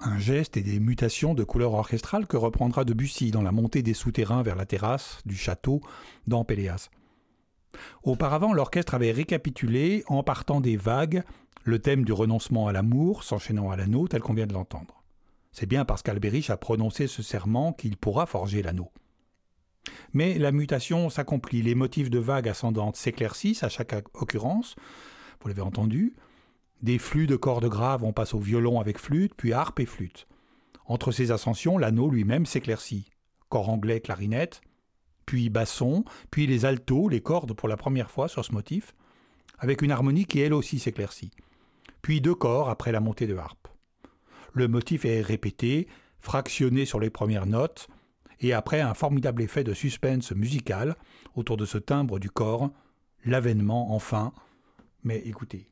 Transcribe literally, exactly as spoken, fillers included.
Un geste et des mutations de couleur orchestrale que reprendra Debussy dans la montée des souterrains vers la terrasse du château dans Péléas. Auparavant, l'orchestre avait récapitulé, en partant des vagues, le thème du renoncement à l'amour, s'enchaînant à l'anneau, tel qu'on vient de l'entendre. C'est bien parce qu'Albérich a prononcé ce serment qu'il pourra forger l'anneau. Mais la mutation s'accomplit, les motifs de vagues ascendantes s'éclaircissent à chaque occurrence, vous l'avez entendu, des flux de cordes graves, on passe au violon avec flûte, puis harpe et flûte. Entre ces ascensions, l'anneau lui-même s'éclaircit. Cor anglais, clarinette, puis basson, puis les altos, les cordes pour la première fois sur ce motif, avec une harmonie qui elle aussi s'éclaircit. Puis deux corps après la montée de harpe. Le motif est répété, fractionné sur les premières notes, et après un formidable effet de suspense musical autour de ce timbre du corps, l'avènement enfin. Mais écoutez,